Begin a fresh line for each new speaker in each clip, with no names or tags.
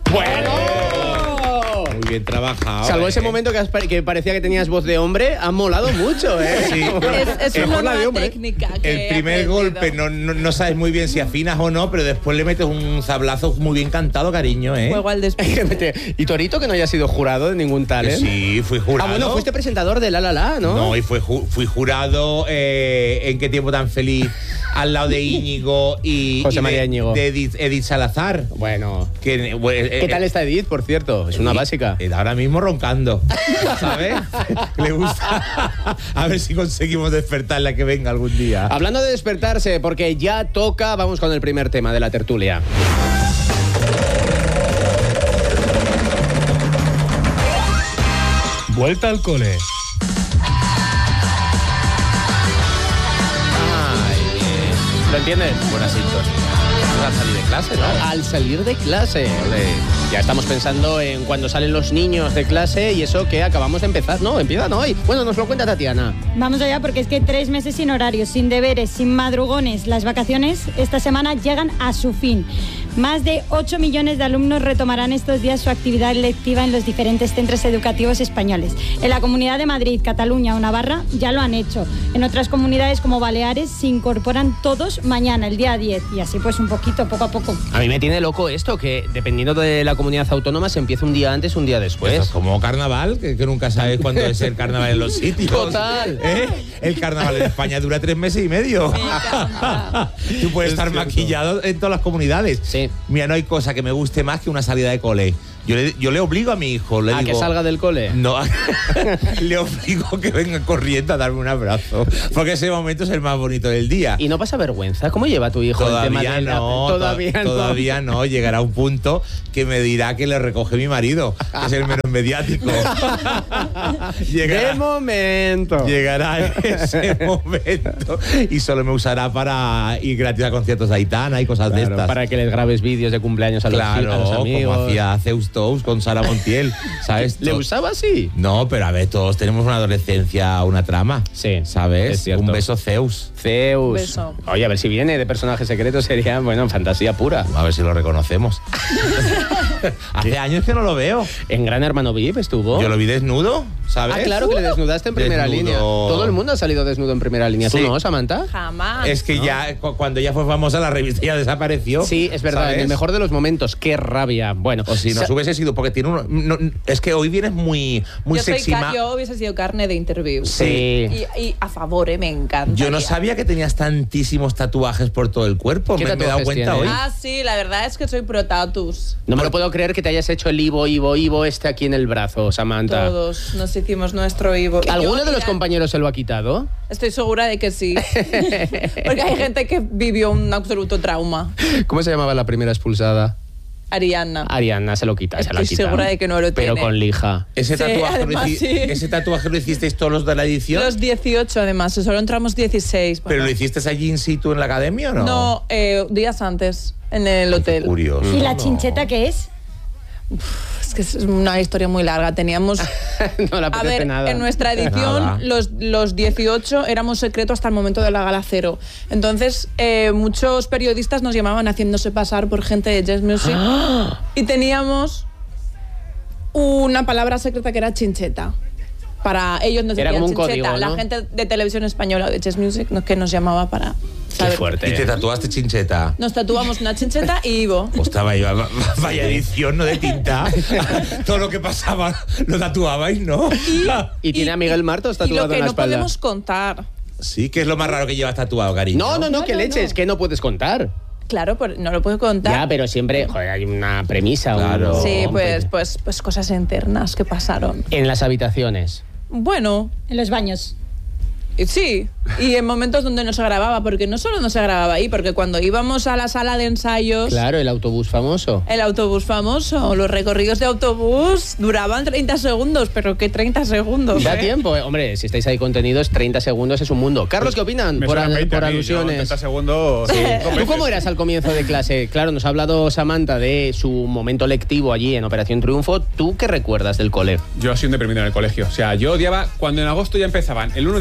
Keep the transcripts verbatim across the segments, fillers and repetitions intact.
Bueno.
Muy bien trabajado.
Salvo
eh.
ese momento que, has, que parecía que tenías voz de hombre, ha molado mucho, ¿eh?
Sí.
Es, es una nueva técnica. Que
El primer
he
golpe no, no, no sabes muy bien si afinas o no, pero después le metes un sablazo muy bien cantado, cariño, ¿eh?
Juego al despiste.
Y Torito, que no haya sido jurado de ningún tal,
Que
¿eh?
sí, fui jurado.
Ah, bueno, fuiste presentador de La La La, ¿no?
No, y fui, ju- fui jurado eh, en Qué tiempo tan feliz, al lado de Íñigo y,
José
y
María
de,
Íñigo.
de Edith, Edith Salazar.
Bueno.
Que, bueno,
¿Qué
eh,
tal
eh,
está Edith, por cierto? Es una
y-
básica.
eh, Ahora mismo roncando, ¿sabes? Le gusta. A ver si conseguimos despertarla, que venga algún día.
Hablando de despertarse, porque ya toca, vamos con el primer tema de la tertulia.
Vuelta al cole.
Ay, bien. ¿Lo entiendes?
Buenas sintonía. Al salir de clase, ¿no?
Al salir de clase. Ole. Ya estamos pensando en cuando salen los niños de clase y eso que acabamos de empezar. No, empiezan hoy. Bueno, nos lo cuenta Tatiana.
Vamos allá porque es que tres meses sin horarios, sin deberes, sin madrugones. Las vacaciones esta semana llegan a su fin. Más de ocho millones de alumnos retomarán estos días su actividad lectiva en los diferentes centros educativos españoles. En la Comunidad de Madrid, Cataluña o Navarra ya lo han hecho. En otras comunidades como Baleares se incorporan todos mañana, el día diez. Y así pues un poquito, poco a poco.
A mí me tiene loco esto, que dependiendo de la comunidad autónoma se empieza un día antes, un día después.
Esto es como carnaval, que, que nunca sabes cuándo es el carnaval en los sitios.
Total.
¿Eh? El carnaval en España dura tres meses y medio. Tú puedes
Es
estar
cierto.
maquillado en todas las comunidades.
Sí.
Mira, no hay cosa que me guste más que una salida de cole. Yo le, yo le obligo a mi hijo, le
¿A
digo...
que salga del cole?
No, le obligo que venga corriendo a darme un abrazo. Porque ese momento es el más bonito del día.
¿Y no pasa vergüenza? ¿Cómo lleva tu hijo el tema
Todavía
de la-
no,
Todavía
to-
no.
todavía no. Llegará un punto que me dirá que le recoge mi marido, que es el menos mediático.
De momento.
Llegará ese momento y solo me usará para ir gratis a conciertos de Aitana y cosas de
Claro,
estas.
para que les grabes vídeos de cumpleaños a los,
Claro,
a los amigos.
como hacía Zeus Toast con Sara Montiel, ¿sabes?
¿Le
To-
usaba así?
No, pero a ver, todos tenemos una adolescencia, una trama.
Sí,
¿Sabes?
es cierto.
Un beso Zeus.
Zeus.
Beso.
Oye, a ver si viene de personaje secreto, sería, bueno, fantasía pura.
A ver si lo reconocemos. Hace años que no lo veo.
En Gran Hermano V I P estuvo.
Yo lo vi desnudo, ¿sabes?
Ah, claro, que le desnudaste en primera
Desnudo.
línea. Todo el mundo ha salido desnudo en primera línea. ¿Tú
Sí.
no, Samantha?
Jamás.
Es que ya, cu- cuando ya fue famosa, la revista ya desapareció.
Sí, es verdad,
¿sabes?
en el mejor de los momentos. Qué rabia. Bueno,
O si nos
sa-
hubiese sido, porque tiene uno. no, es que hoy vienes muy, muy
yo, soy
sexy.
ca-
ma-
yo hubiese sido carne de interview.
Sí.
Y, y a favor, eh, me encanta.
Yo no sabía que tenías tantísimos tatuajes por todo el cuerpo.
¿Qué
Me, me he dado
tatuajes
cuenta
tienes?
hoy.
Ah, sí, la verdad es que soy pro tatus.
No me lo puedo creer que te hayas hecho el Ivo, Ivo, Ivo este aquí en el brazo, Samantha.
Todos nos hicimos nuestro Ivo. Y
¿Alguno
yo,
de los
mira,
compañeros se lo ha quitado?
Estoy segura de que sí. Porque hay gente que vivió un absoluto trauma.
¿Cómo se llamaba la primera expulsada?
Ariana.
Ariana se lo quita, se la
Estoy
quita.
segura de que no lo
Pero
tiene.
con lija.
Ese,
Sí,
tatuaje lo
además,
hici-
sí.
ese tatuaje lo hicisteis todos los de la edición.
Los dieciocho, además. Solo entramos dieciséis.
¿Pero
bueno.
lo hiciste allí in situ en la academia o no?
No, eh, días antes, en el hotel.
Curioso.
¿Y la
¿no?
chincheta qué es?
Es que es una historia muy larga. Teníamos...
No le
A
apetece
ver,
nada.
en nuestra edición,
Nada.
los, los dieciocho éramos secreto hasta el momento de la gala cero. Entonces, eh, muchos periodistas nos llamaban haciéndose pasar por gente de Jazz Music. Y teníamos una palabra secreta que era chincheta. Para ellos nos
Era
decían
como un
chincheta.
código, ¿no?
La gente de televisión española o de Jazz Music no- que nos llamaba para
Qué
saber.
fuerte.
Y te tatuaste chincheta.
Nos tatuamos una chincheta y Ivo.
Hostia, vaya, vaya edición, ¿no? De tinta. Todo lo que pasaba lo tatuabais, ¿no?
Y tiene a Miguel Martos
Y
tatuado
lo que
en la
no
espalda.
podemos contar.
Sí, que es lo más raro que llevas tatuado, cariño.
No, no, no,
No,
que
no,
leches,
no.
que no puedes contar.
Claro, por- no lo puedo contar.
Ya, pero siempre, joder, hay una premisa. un-
Claro.
Sí,
un-
pues, pues, pues cosas internas que pasaron.
En las habitaciones.
Bueno,
En los baños.
eh, sí. Y en momentos donde no se grababa, porque no solo no se grababa ahí, porque cuando íbamos a la sala de ensayos,
Claro, el autobús famoso.
el autobús famoso, los recorridos de autobús duraban treinta segundos, pero ¿qué treinta segundos?
Da
eh?
tiempo, eh. Hombre, si estáis ahí contenidos, treinta segundos es un mundo. Carlos, ¿qué opinan?
Me
Por,
suenan
al-
veinte
por
a mí, yo
alusiones.
treinta segundos. cinco
¿Tú
veces.
cómo eras al comienzo de clase? Claro, nos ha hablado Samantha de su momento lectivo allí en Operación Triunfo. ¿Tú qué recuerdas del cole?
Yo he sido un deprimido en el colegio. O sea, yo odiaba cuando en agosto ya empezaban, el uno de agosto,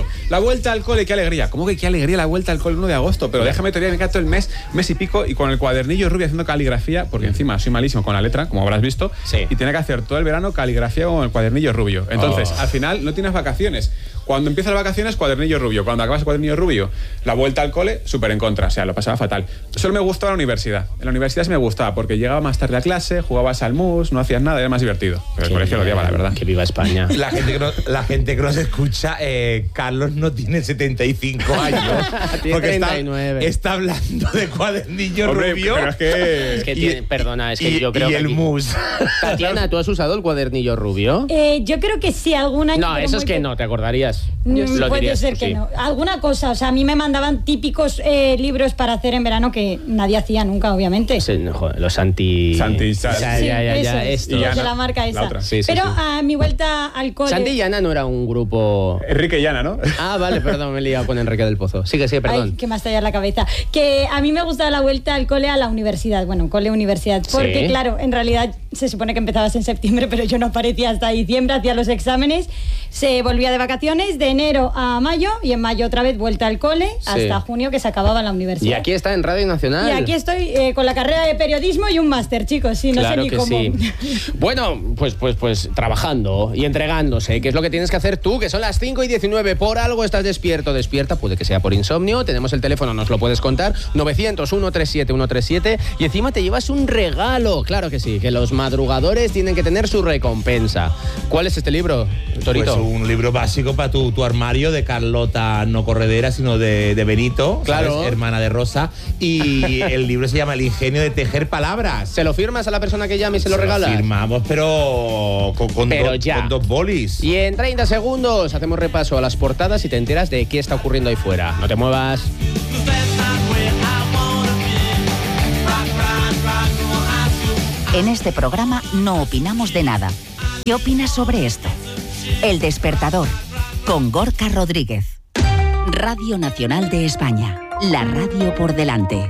La vuelta al cole, qué alegría. ¿Cómo que qué alegría la vuelta al cole el uno de agosto? Pero déjame todavía, me queda todo el mes, mes y pico, y con el cuadernillo rubio haciendo caligrafía, porque encima soy malísimo con la letra, como habrás visto,
sí.
y tiene que hacer todo el verano caligrafía con el cuadernillo rubio. Entonces,
Oh.
al final no tienes vacaciones. Cuando empiezas las vacaciones, cuadernillo rubio. Cuando acabas el cuadernillo rubio, la vuelta al cole, súper en contra. O sea, lo pasaba fatal. Solo me gustaba la universidad. En la universidad sí me gustaba, porque llegaba más tarde a clase, jugabas al mus, no hacías nada, era más divertido. Pero el colegio lo odiaba, la verdad.
Que viva España.
La gente que, no, la gente que nos escucha, eh, Carlos no tiene setenta y cinco años.
Tiene
porque está,
treinta y nueve.
está hablando de cuadernillo
Hombre,
rubio.
pero es que...
Es que
Y-
tiene, perdona, es que
y,
yo creo
y
que
el
aquí-
mus.
Tatiana, ¿tú has usado el cuadernillo rubio?
Eh, yo creo que sí, algún año.
No,
pero
eso
muy
es que
po-
no, te acordarías.
Mm,
Lo
puede
dirías
ser
tú,
que
sí.
no. Alguna cosa, o sea, a mí me mandaban típicos eh, libros para hacer en verano que nadie hacía nunca, obviamente.
Sí, no, joder, los anti...
Santi,
ya,
Santi.
ya,
Sí,
ya, ya,
eso es,
esto.
Y
los de
Ana,
la marca
la
esa.
otra.
Sí, sí,
Pero
sí.
a mi vuelta al cole.
Santi y Ana no era un grupo...
Enrique y Ana, ¿no?
Ah, vale, perdón, me he liado con Enrique del Pozo. Sí, que sí, perdón.
Ay, que me ha estallado la cabeza. Que a mí me gustaba la vuelta al cole a la universidad. Bueno, cole-universidad. Porque,
Sí.
claro, en realidad se supone que empezabas en septiembre, pero yo no aparecía hasta diciembre, hacía los exámenes, se volvía de vacaciones de enero a mayo y en mayo otra vez vuelta al cole hasta junio que se acababa la universidad.
Y aquí está en Radio Nacional.
Y aquí estoy eh, con la carrera de periodismo y un máster, chicos. Sí, no
Claro
sé ni
que
cómo.
sí. Bueno, pues, pues, pues trabajando y entregándose, que es lo que tienes que hacer tú, que son las cinco y diecinueve. Por algo estás despierto, despierta, puede que sea por insomnio. Tenemos el teléfono, nos lo puedes contar, novecientos, ciento treinta y siete, ciento treinta y siete. Y encima te llevas un regalo. Claro que sí, que los madrugadores tienen que tener su recompensa. ¿Cuál es este libro, Torito?
Pues un libro básico para tu, tu armario de Carlota, no corredera, sino de, de Benito,
Claro.
¿sabes? Hermana de Rosa. Y el libro se llama El ingenio de tejer palabras.
¿Se lo firmas a la persona que llame y se lo regalas?
Firmamos, pero con, con
Pero
do-
ya.
con dos bolis.
Y en treinta segundos hacemos repaso a las portadas y te enteras de qué está ocurriendo ahí fuera. No te muevas.
En este programa no opinamos de nada. ¿Qué opinas sobre esto? El Despertador, con Gorka Rodríguez. Radio Nacional de España. La radio por delante.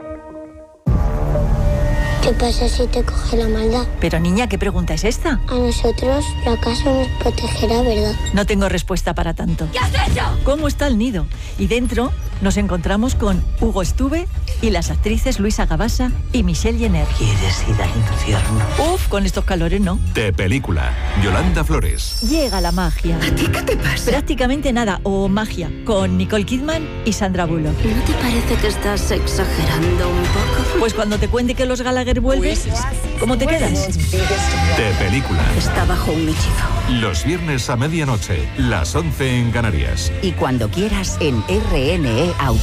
¿Qué pasa si te coge la maldad?
Pero niña, ¿qué pregunta es esta?
A nosotros la casa nos protegerá, ¿verdad?
No tengo respuesta para tanto. ¿Qué has hecho? ¿Cómo está el nido? Y dentro nos encontramos con Hugo Estuve y las actrices Luisa Gabasa y Michelle Jenner.
¿Quieres ir al infierno?
Uf, con estos calores no.
De película, Yolanda Flores.
Llega la magia.
¿A ti qué te pasa?
Prácticamente nada, o magia, con Nicole Kidman y Sandra Bullock.
¿No te parece que estás exagerando un poco?
Pues cuando te cuente que los Gallagher vuelven, ¿cómo te quedas?
De película,
Está bajo un hechizo.
los viernes a medianoche, las once en Canarias.
Y cuando quieras en R N E Audio.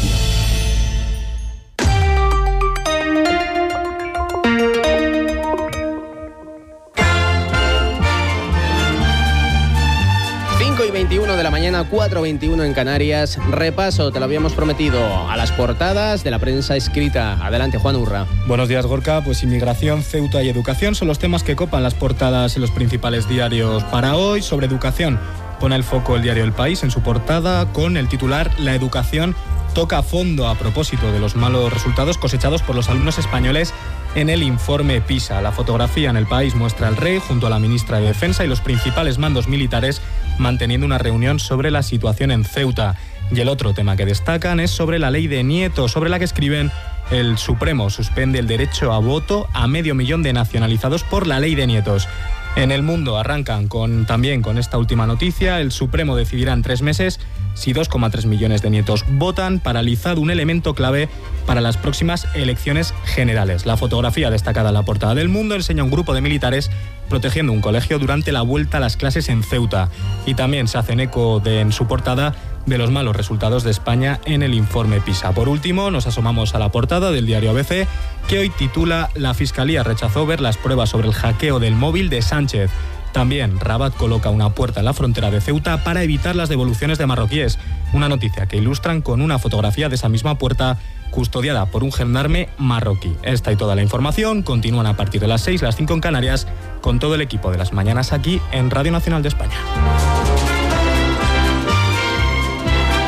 cinco y veintiuno de la mañana, cuatro y veintiuno en Canarias. Repaso, te lo habíamos prometido, a las portadas de la prensa escrita. Adelante, Juan Urra.
Buenos días, Gorka. Pues inmigración, Ceuta y educación son los temas que copan las portadas en los principales diarios para hoy. Sobre educación, pone el foco el diario El País en su portada con el titular La educación toca fondo a propósito de los malos resultados cosechados por los alumnos españoles en el informe PISA. La fotografía en El País muestra al rey junto a la ministra de Defensa y los principales mandos militares manteniendo una reunión sobre la situación en Ceuta. Y el otro tema que destacan es sobre la ley de nietos, sobre la que escriben: el Supremo suspende el derecho a voto a medio millón de nacionalizados por la ley de nietos. En El Mundo arrancan con, también con esta última noticia. El Supremo decidirá en tres meses si dos coma tres millones de nietos votan, paralizado un elemento clave para las próximas elecciones generales. La fotografía destacada en la portada del Mundo enseña un grupo de militares protegiendo un colegio durante la vuelta a las clases en Ceuta. Y también se hacen eco de, en su portada de los malos resultados de España en el informe PISA. Por último, nos asomamos a la portada del diario A B C, que hoy titula: La Fiscalía rechazó ver las pruebas sobre el hackeo del móvil de Sánchez. También Rabat coloca una puerta en la frontera de Ceuta para evitar las devoluciones de marroquíes. Una noticia que ilustran con una fotografía de esa misma puerta custodiada por un gendarme marroquí. Esta y toda la información continúan a partir de las seis, las cinco en Canarias, con todo el equipo de las mañanas aquí en Radio Nacional de España.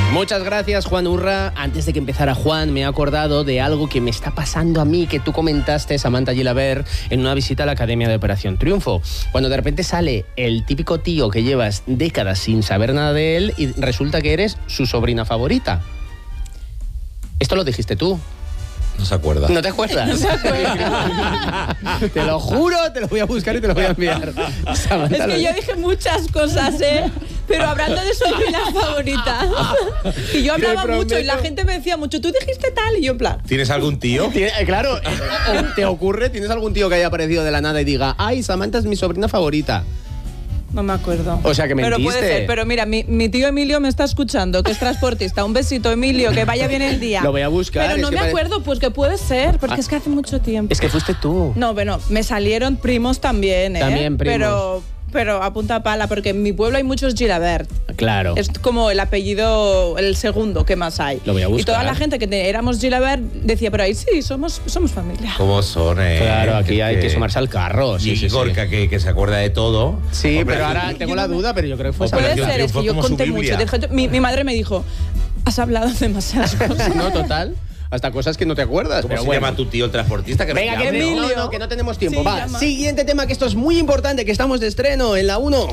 Muchas gracias, Juan Urra. Antes de que empezara Juan, me he acordado de algo que me está pasando a mí, que tú comentaste, Samantha Gilabert, en una visita a la Academia de Operación Triunfo. Cuando de repente sale el típico tío que llevas décadas sin saber nada de él y resulta que eres su sobrina favorita. Esto lo dijiste tú.
No se acuerda.
¿No te acuerdas? No se acuerda. Te lo juro, te lo voy a buscar y te lo voy a enviar. Samantha,
es que yo dije muchas cosas, ¿eh? Pero hablando de sobrinas favoritas. Y yo hablaba mucho y la gente me decía mucho, tú dijiste tal, y yo en plan...
¿Tienes algún tío?
Claro, ¿te ocurre? ¿Tienes algún tío que haya aparecido de la nada y diga, ay, Samantha es mi sobrina favorita?
No me acuerdo.
O sea, que mentiste.
Pero puede ser. Pero mira, mi, mi tío Emilio me está escuchando, que es transportista. Un besito, Emilio, que vaya bien el día.
Lo voy a buscar.
Pero no me
pare...
acuerdo, pues que puede ser, porque ah. es que hace mucho tiempo.
Es que fuiste tú.
No, bueno, me salieron primos también, ¿eh?
También primos.
Pero... Pero a punta pala, porque en mi pueblo hay muchos Gilabert.
Claro.
Es como el apellido, el segundo que más hay.
Lo voy a buscar.
Y toda la gente que te, éramos Gilabert decía, pero ahí sí, somos, somos familia.
¿Cómo son, eh?
Claro, aquí hay que, que sumarse al carro. Sí,
y
sí,
Gorka,
sí.
que, que se acuerda de todo.
Sí, Operación, pero ahora tengo la duda, pero yo creo que fue...
Puede ser, es que yo conté mucho. Mi, mi madre me dijo, has hablado demasiadas cosas.
No, total. Hasta cosas que no te acuerdas.
¿Cómo
pero
se
bueno.
llama tu tío el transportista? Que
Venga, que
Emilio.
No, no, que no tenemos tiempo.
Sí,
Va,
llama.
Siguiente tema, que esto es muy importante, que estamos de estreno en la uno.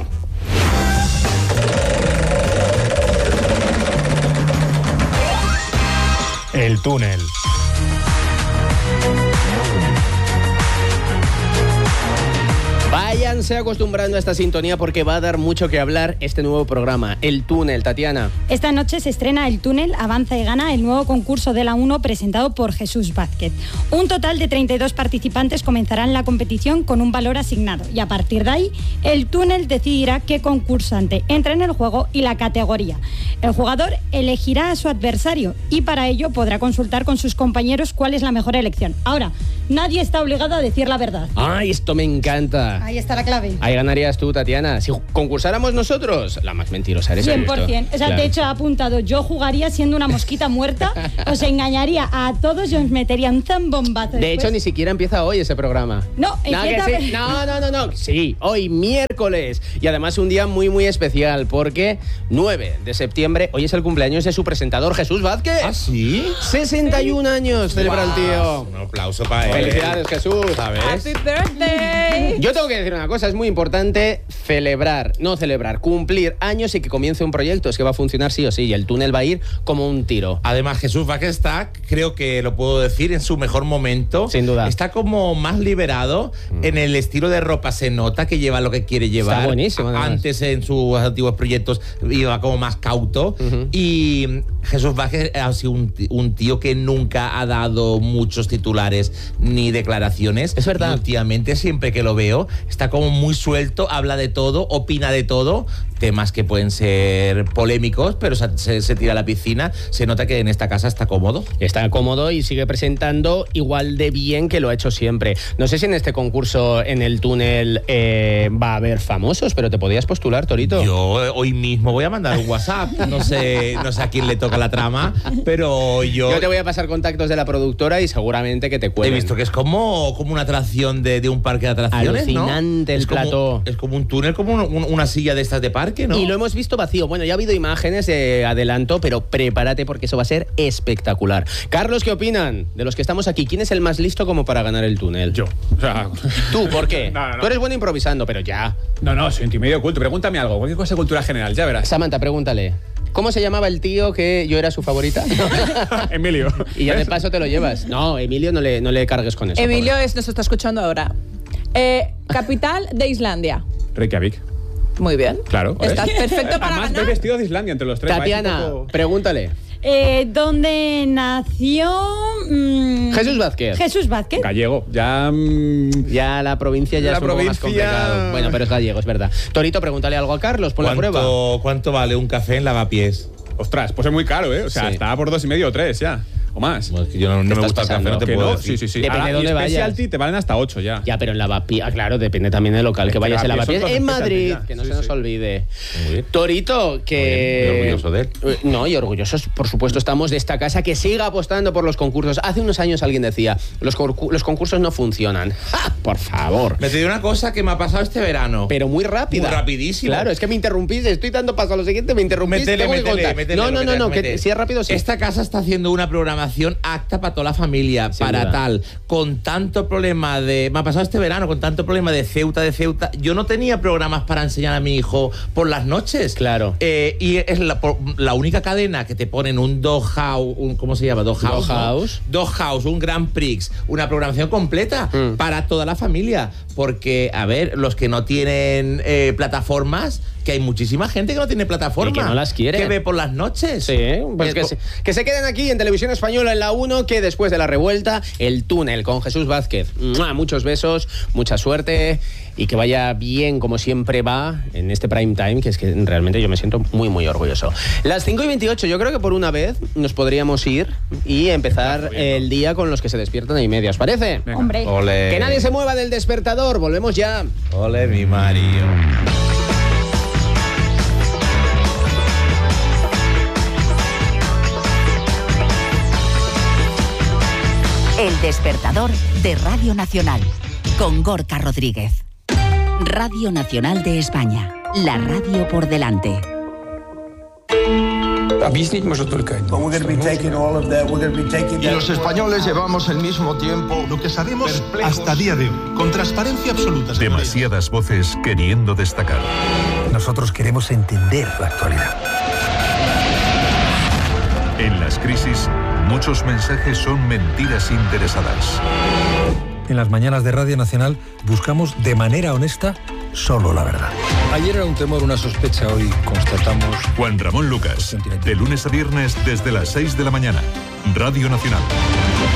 El túnel.
Váyanse acostumbrando a esta sintonía porque va a dar mucho que hablar este nuevo programa, El Túnel. Tatiana.
Esta noche se estrena El Túnel, Avanza y Gana, el nuevo concurso de la uno presentado por Jesús Vázquez. Un total de treinta y dos participantes comenzarán la competición con un valor asignado y a partir de ahí El Túnel decidirá qué concursante entra en el juego y la categoría. El jugador elegirá a su adversario y para ello podrá consultar con sus compañeros cuál es la mejor elección. Ahora, nadie está obligado a decir la verdad.
¡Ay, esto me encanta!
Ahí está la clave.
Ahí ganarías tú, Tatiana. Si concursáramos nosotros, la más mentirosa eres.
cien por ciento. O sea, claro. De hecho, he apuntado, yo jugaría siendo una mosquita muerta, os engañaría a todos y os metería un zambombazo.
De hecho, ni siquiera empieza hoy ese programa.
No, empieza...
No, sí. no, no, no, no. Sí, hoy miércoles. Y además un día muy, muy especial porque nueve de septiembre, hoy es el cumpleaños de su presentador, Jesús Vázquez.
¿Ah, sí?
sesenta y un años celebra el tío.
Un aplauso para él.
Felicidades, Jesús.
¿Sabes?
Happy birthday.
Yo tengo que decir una cosa, es muy importante celebrar, no celebrar, cumplir años y que comience un proyecto. Es que va a funcionar sí o sí y el túnel va a ir como un tiro.
Además, Jesús Vázquez está, creo que lo puedo decir, en su mejor momento.
Sin duda.
Está como más liberado mm. en el estilo de ropa. Se nota que lleva lo que quiere llevar.
Está buenísimo. Además.
Antes en sus antiguos proyectos iba como más cauto. Uh-huh. Y Jesús Vázquez ha sido un, un tío que nunca ha dado muchos titulares ni declaraciones.
Es verdad.
Y últimamente, siempre que lo veo, está como muy suelto, habla de todo, opina de todo, temas que pueden ser polémicos, pero se, se, se tira a la piscina. Se nota que en esta casa está cómodo.
Está cómodo y sigue presentando igual de bien que lo ha hecho siempre. No sé si en este concurso, en el túnel, eh, va a haber famosos, pero te podías postular, Torito.
Yo hoy mismo voy a mandar un WhatsApp. No sé, no sé a quién le toca la trama, pero yo...
Yo te voy a pasar contactos de la productora y seguramente que te cuelen.
He visto que es como, como una atracción de, de un parque de atracciones,
alucinante, ¿no? El plató.
Es como un túnel, como un, un, una silla de estas de parque, ¿no?
Y lo hemos visto vacío. Bueno, ya ha habido imágenes de adelanto, pero prepárate porque eso va a ser espectacular. Carlos, ¿qué opinan de los que estamos aquí? ¿Quién es el más listo como para ganar el túnel?
Yo. O sea...
¿Tú? ¿Por qué?
No, no, no.
Tú eres bueno improvisando, pero ya.
No, no, soy medio oculto. Pregúntame algo, cualquier cosa de cultura general, ya verás.
Samantha, pregúntale. ¿Cómo se llamaba el tío que yo era su favorita?
Emilio.
Y ya de paso te lo llevas. No, Emilio, no le, no le cargues con eso.
Emilio es, nos está escuchando ahora. Eh, capital de Islandia.
Reykjavik.
Muy bien.
Claro.
Estás perfecto para
Además,
ganar.
ve vestido de Islandia entre los tres.
Tatiana,
poco...
pregúntale.
Eh, ¿Dónde nació? Mmm,
Jesús Vázquez.
Jesús Vázquez.
Gallego. Ya. Mmm,
ya la provincia ya
la
es un
provincia...
poco más complicado. Bueno, pero es gallego, es verdad. Torito, pregúntale algo a Carlos, pon la prueba.
¿Cuánto vale un café en Lavapiés?
Ostras, pues es muy caro, ¿eh? O sea,
Sí.
está por dos y medio o tres ya. o más.
Bueno, es que yo no, no me gusta el café, no te
Que
puedo
no,
decir.
sí, sí, sí.
Depende
Ahora,
de dónde
y
vayas.
Specialty te valen hasta ocho ya.
Ya, pero en Lavapiés, ah, claro, depende también del local que
Es que
vayas en
Lavapiés
Lavapiés.
son
En
todos
Madrid,
especialty ya.
que no
Sí,
se nos
sí.
olvide.
Muy bien.
Torito, que...
Muy bien, y orgulloso de él.
Eh, No, y orgullosos, por supuesto, estamos de esta casa que siga apostando por los concursos. Hace unos años alguien decía, los, concur- los concursos no funcionan. ¡Ja! Por favor.
Me te digo una cosa que me ha pasado este verano.
Pero muy rápida.
Muy rapidísimo.
Claro, es que me interrumpís, estoy dando paso a lo siguiente, me interrumpís.
Métele,
tengo que
métele,
contar.
métele
no,
lo
no,
que
no,
tengas
no,
que
que
meter.
si es rápido, sí.
Esta casa está haciendo una programación apta para toda la familia,
Sin
para
duda.
tal. Con tanto problema de... Me ha pasado este verano, con tanto problema de Ceuta, de Ceuta. Yo no tenía programas para enseñar a mi hijo por las noches.
Claro.
Eh, y es la, por- la única cadena que te ponen un Dog House, un, ¿cómo se llama? Dog House.
Dog
¿no?
House.
Dog House, un Grand Prix, una programación completa
Mm.
para toda la familia. Porque, a ver, los que no tienen eh, plataformas, que hay muchísima gente que no tiene plataforma.
Y que no las quiere.
Que ve por las noches.
Sí, pues
Eh,
que se, que se queden aquí en Televisión Española en la uno, que después de la revuelta, el túnel con Jesús Vázquez. ¡Mua! Muchos besos, mucha suerte y que vaya bien como siempre va en este prime time, que es que realmente yo me siento muy, muy orgulloso. Las cinco y veintiocho, yo creo que por una vez nos podríamos ir y empezar el día con los que se despiertan a y media, ¿os parece?
Venga.
Hombre.
Ole.
Que nadie se mueva del despertador, volvemos ya.
Ole, mi Mario.
El despertador de Radio Nacional con Gorka Rodríguez. Radio Nacional de España. La radio por delante.
Y los españoles llevamos el mismo tiempo.
Lo que sabemos hasta día de hoy, con transparencia absoluta. señorías.
Demasiadas voces queriendo destacar.
Nosotros queremos entender la actualidad.
En las crisis, muchos mensajes son mentiras interesadas.
En las mañanas de Radio Nacional buscamos de manera honesta solo la verdad. Ayer era un temor, una sospecha, hoy constatamos...
Juan Ramón Lucas, de lunes a viernes desde las seis de la mañana. Radio Nacional.